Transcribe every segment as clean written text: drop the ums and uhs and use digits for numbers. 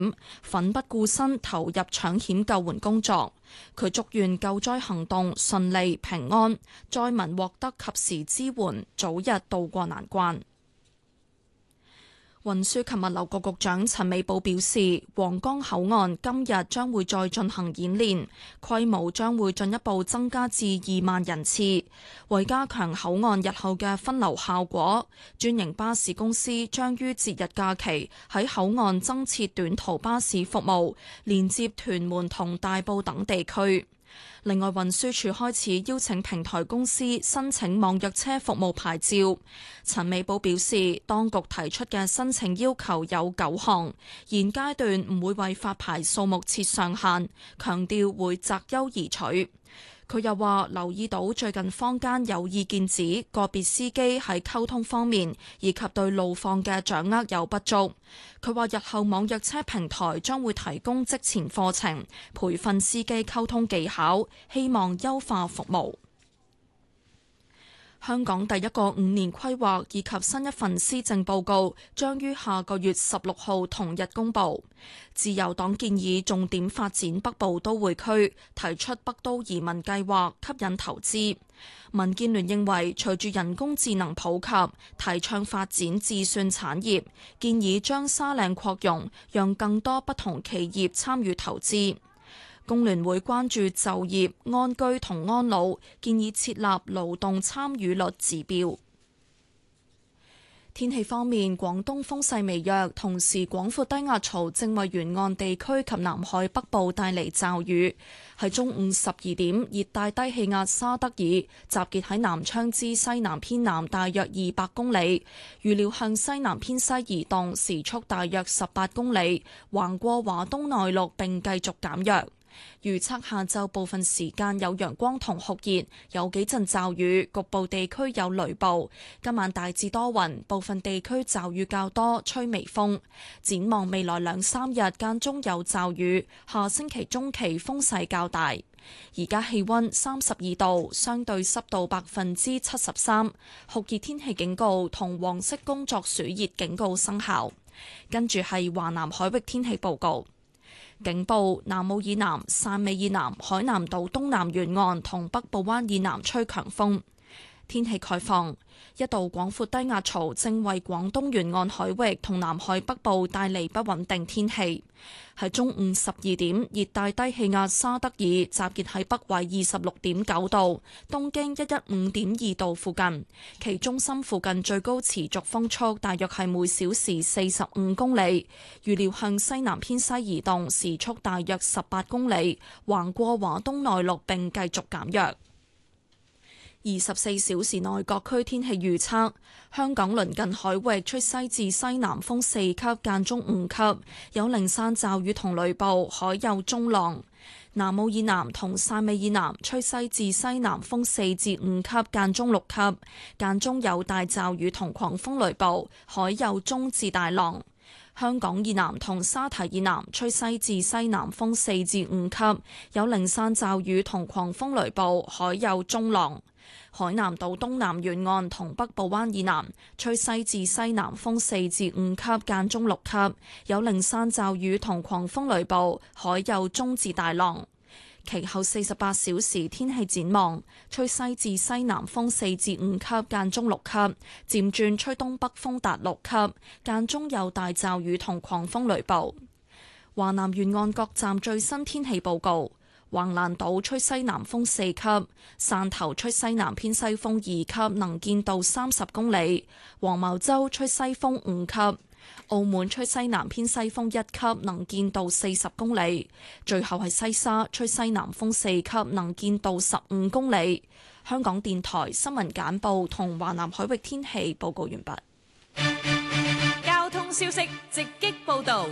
奮不顧身投入搶險救援工作。佢祝願救災行動順利平安，災民獲得及時支援，早日渡過難關。運輸及物流局局長陳美寶表示，皇崗口岸今日將會再進行演練，規模將會進一步增加至2萬人次。為加強口岸日後嘅分流效果，專營巴士公司將於節日假期喺口岸增設短途巴士服務，連接屯門同大埔等地區。另外，運輸署開始邀請平台公司申請網約車服務牌照。陳美寶表示，當局提出嘅申請要求有9項，現階段唔會為發牌數目設上限，強調會擇優而取。佢又話留意到最近坊間有意見指個別司機喺溝通方面以及對路況嘅掌握有不足。佢話日後網約車平台將會提供職前課程，培訓司機溝通技巧，希望優化服務。香港第一個5年規劃以及新一份施政報告將於下個月16號同日公佈。自由黨建議重點發展北部都會區，提出北都移民計劃吸引投資。民建聯認為隨住人工智能普及，提倡發展智算產業，建議將沙嶺擴容，讓更多不同企業參與投資。工聯會關注就業、安居同安老，建議設立勞動參與率指標。天氣方面，廣東風勢微弱，同時廣闊低壓槽正為沿岸地區及南海北部帶嚟驟雨。喺中午12點，熱帶低氣壓沙德爾集結喺南昌之西南偏南大約200公里，預料向西南偏西移動，時速大約18公里，橫過華東內陸並繼續減弱。預測下晝部分時間有陽光同酷熱，有幾陣驟雨，局部地區有雷暴。今晚大致多雲，部分地區驟雨較多，吹微風。展望未來2-3日間中有驟雨，下星期中期風勢較大。而家氣溫32度，相對濕度73%，酷熱天氣警告同黃色工作暑熱警告生效。跟住係華南海域天氣報告。警報：南澳以南、汕尾以南、海南島東南沿岸同北部灣以南吹強風。天氣概況：一道廣闊低壓槽正為廣東沿岸海域同南海北部帶嚟不穩定天氣。喺中午12點，熱帶低氣壓沙德爾集結喺北緯26.9度、東經115.2度附近，其中心附近最高持續風速大約係每小時45公里，預料向西南偏西移動，時速大約18公里，橫過華東內陸並繼續減弱。24小時內各區天氣預測：香港鄰近海域吹西至西南風4級，間中5級，有零散驟雨同雷暴，海有中浪。南澳以南同汕尾以南吹西至西南風4至5級，間中6級，間中有大驟雨同狂風雷暴，海有中至大浪。香港以南同沙堤以南吹西至西南風4至5級，有零散驟雨同狂風雷暴，海有中浪。海南島東南沿岸同北部灣以南吹西至西南風4至5級，間中6級，有零散驟雨同狂風雷暴，海有中至大浪。其後48小時天氣展望：吹西至西南風4至5級，間中6級，漸轉吹東北風達6級，間中有大驟雨同狂風雷暴。華南沿岸各站最新天氣報告。橫瀾島吹西南風4級，汕頭吹西南偏西風2級，能見度30公里；黃茅洲吹西風5級，澳門吹西南偏西風1級，能見度40公里。最後係西沙吹西南風4級，能見度15公里。香港電台新聞簡報同華南海域天氣報告完畢。 交通消息直擊報道。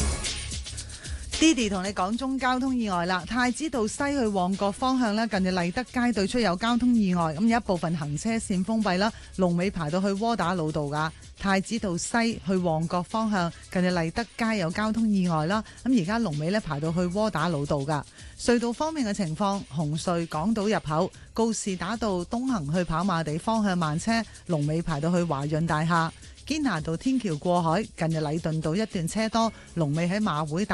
Didi 同你講中交通意外啦，太子道西去旺角方向咧，近住麗德街對出有交通意外，咁有一部分行車線封閉啦，龍尾排到去窩打老道噶。太子道西去旺角方向，近住麗德街有交通意外啦，咁而家龍尾咧排到去窩打老道噶。隧道方面嘅情況，紅隧港島入口告士打道東行去跑馬地方向慢車，龍尾排到去華潤大廈。 堅拿道天橋過海，近日禮頓道一段車多，龍尾喺馬會大